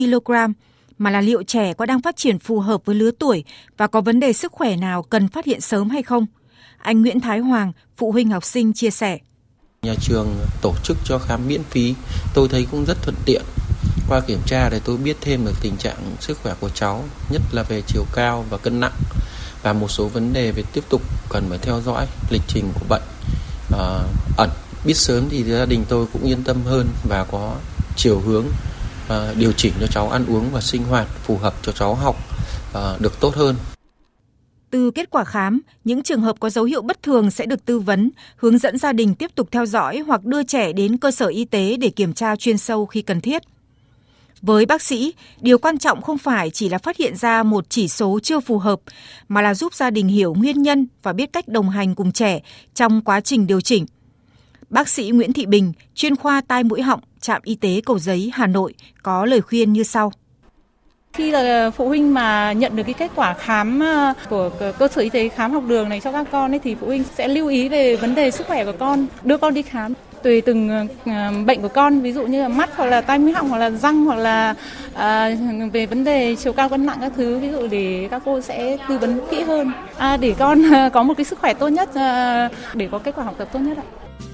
kg, mà là liệu trẻ có đang phát triển phù hợp với lứa tuổi và có vấn đề sức khỏe nào cần phát hiện sớm hay không. Anh Nguyễn Thái Hoàng, phụ huynh học sinh chia sẻ. Nhà trường tổ chức cho khám miễn phí, tôi thấy cũng rất thuận tiện. Qua kiểm tra thì tôi biết thêm được tình trạng sức khỏe của cháu, nhất là về chiều cao và cân nặng, và một số vấn đề về tiếp tục cần phải theo dõi lịch trình của bệnh ẩn. Biết sớm thì gia đình tôi cũng yên tâm hơn và có chiều hướng điều chỉnh cho cháu ăn uống và sinh hoạt phù hợp cho cháu học được tốt hơn. Từ kết quả khám, những trường hợp có dấu hiệu bất thường sẽ được tư vấn, hướng dẫn gia đình tiếp tục theo dõi hoặc đưa trẻ đến cơ sở y tế để kiểm tra chuyên sâu khi cần thiết. Với bác sĩ, điều quan trọng không phải chỉ là phát hiện ra một chỉ số chưa phù hợp, mà là giúp gia đình hiểu nguyên nhân và biết cách đồng hành cùng trẻ trong quá trình điều chỉnh. Bác sĩ Nguyễn Thị Bình, chuyên khoa tai mũi họng, trạm y tế Cầu Giấy, Hà Nội, có lời khuyên như sau. Khi là phụ huynh mà nhận được cái kết quả khám của cơ sở y tế khám học đường này cho các con ấy, thì phụ huynh sẽ lưu ý về vấn đề sức khỏe của con, đưa con đi khám. Tùy từng bệnh của con, ví dụ như là mắt hoặc là tai mũi họng hoặc là răng hoặc là về vấn đề chiều cao cân nặng các thứ, ví dụ để các cô sẽ tư vấn kỹ hơn để con có một cái sức khỏe tốt nhất, để có kết quả học tập tốt nhất ạ.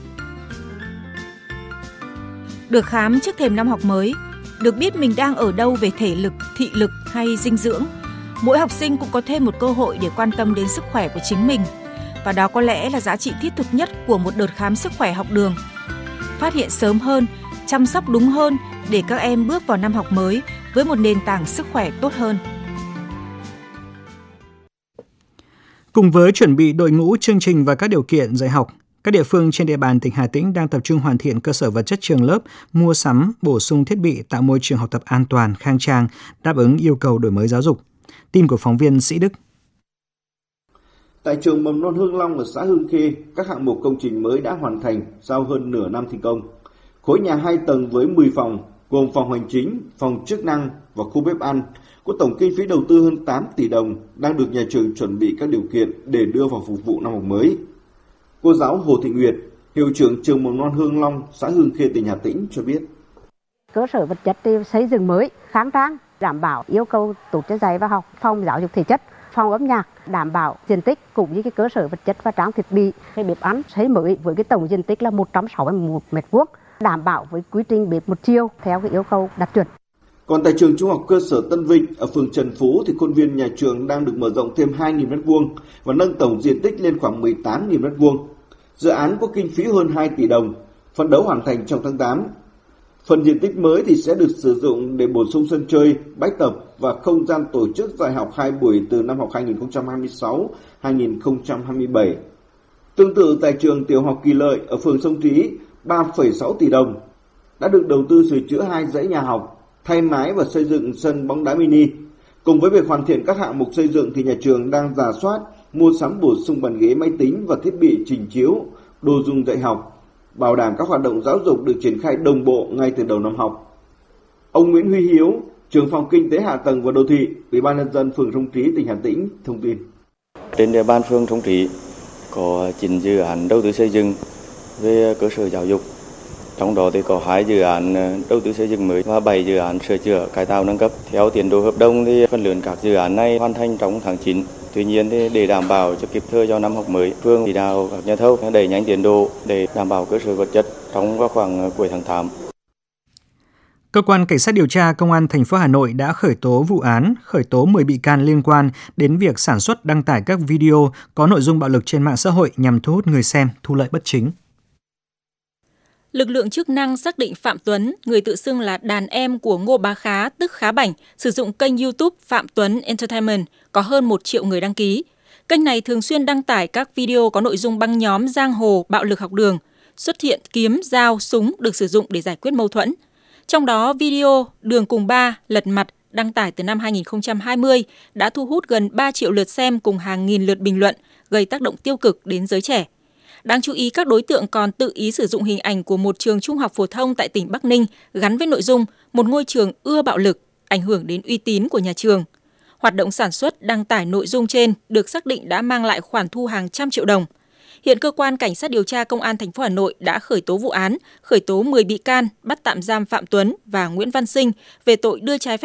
Được khám trước thềm năm học mới, được biết mình đang ở đâu về thể lực, thị lực hay dinh dưỡng. Mỗi học sinh cũng có thêm một cơ hội để quan tâm đến sức khỏe của chính mình. Và đó có lẽ là giá trị thiết thực nhất của một đợt khám sức khỏe học đường. Phát hiện sớm hơn, chăm sóc đúng hơn để các em bước vào năm học mới với một nền tảng sức khỏe tốt hơn. Cùng với chuẩn bị đội ngũ, chương trình và các điều kiện dạy học, các địa phương trên địa bàn tỉnh Hà Tĩnh đang tập trung hoàn thiện cơ sở vật chất trường lớp, mua sắm, bổ sung thiết bị tạo môi trường học tập an toàn, khang trang, đáp ứng yêu cầu đổi mới giáo dục. Tin của phóng viên Sĩ Đức. Tại trường mầm non Hương Long ở xã Hương Khê, các hạng mục công trình mới đã hoàn thành sau hơn nửa năm thi công. Khối nhà 2 tầng với 10 phòng, gồm phòng hành chính, phòng chức năng và khu bếp ăn, có tổng kinh phí đầu tư hơn 8 tỷ đồng, đang được nhà trường chuẩn bị các điều kiện để đưa vào phục vụ năm học mới. Cô giáo Hồ Thị Nguyệt, hiệu trưởng trường mầm non Hương Long, xã Hương Khê, tỉnh Hà Tĩnh cho biết. Cơ sở vật chất xây dựng mới, khang trang, đảm bảo yêu cầu tổ chức dạy và học, phòng giáo dục thể chất, phòng âm nhạc, đảm bảo diện tích cũng như cái cơ sở vật chất và trang thiết bị. Cái bếp ăn xây mới với cái tổng diện tích là 161 m2, đảm bảo với quy trình bếp một chiều theo cái yêu cầu đạt chuẩn. Còn tại trường trung học cơ sở Tân Vịnh ở phường Trần Phú thì khuôn viên nhà trường đang được mở rộng thêm 2.000 m2 và nâng tổng diện tích lên khoảng 18.000 m2. Dự án có kinh phí hơn 2 tỷ đồng, phấn đấu hoàn thành trong tháng 8. Phần diện tích mới thì sẽ được sử dụng để bổ sung sân chơi, bãi tập và không gian tổ chức dạy học 2 buổi từ năm học 2026-2027. Tương tự tại trường tiểu học Kỳ Lợi ở phường Sông Trí, 3,6 tỷ đồng đã được đầu tư sửa chữa 2 dãy nhà học, thay mái và xây dựng sân bóng đá mini. Cùng với việc hoàn thiện các hạng mục xây dựng thì nhà trường đang rà soát, mua sắm bổ sung bàn ghế máy tính và thiết bị trình chiếu, đồ dùng dạy học, bảo đảm các hoạt động giáo dục được triển khai đồng bộ ngay từ đầu năm học. Ông Nguyễn Huy Hiếu, trưởng phòng kinh tế hạ tầng và đô thị, Ủy ban nhân dân phường Sông Trí, tỉnh Hà Tĩnh thông tin. Trên địa bàn phường Sông Trí có 9 dự án đầu tư xây dựng về cơ sở giáo dục. Trong đó thì có 2 dự án đầu tư xây dựng mới và 7 dự án sửa chữa cải tạo nâng cấp. Theo tiến độ hợp đồng thì phần lớn các dự án này hoàn thành trong tháng 9. Tuy nhiên thì để đảm bảo cho kịp thời cho năm học mới, phường chỉ đạo các nhà thầu đẩy nhanh tiến độ để đảm bảo cơ sở vật chất trong vào khoảng cuối tháng 8. Cơ quan Cảnh sát điều tra Công an thành phố Hà Nội đã khởi tố vụ án, khởi tố 10 bị can liên quan đến việc sản xuất đăng tải các video có nội dung bạo lực trên mạng xã hội nhằm thu hút người xem, thu lợi bất chính. Lực lượng chức năng xác định Phạm Tuấn, người tự xưng là đàn em của Ngô Bá Khá, tức Khá Bảnh, sử dụng kênh YouTube Phạm Tuấn Entertainment, có hơn 1 triệu người đăng ký. Kênh này thường xuyên đăng tải các video có nội dung băng nhóm giang hồ bạo lực học đường, xuất hiện kiếm, dao, súng được sử dụng để giải quyết mâu thuẫn. Trong đó, video Đường cùng ba, lật mặt đăng tải từ năm 2020 đã thu hút gần 3 triệu lượt xem cùng hàng nghìn lượt bình luận, gây tác động tiêu cực đến giới trẻ. Đáng chú ý, các đối tượng còn tự ý sử dụng hình ảnh của một trường trung học phổ thông tại tỉnh Bắc Ninh gắn với nội dung một ngôi trường ưa bạo lực, ảnh hưởng đến uy tín của nhà trường. Hoạt động sản xuất, đăng tải nội dung trên được xác định đã mang lại khoản thu hàng trăm triệu đồng. Hiện cơ quan Cảnh sát điều tra Công an thành phố Hà Nội đã khởi tố vụ án, khởi tố 10 bị can, bắt tạm giam Phạm Tuấn và Nguyễn Văn Sinh về tội đưa trái phép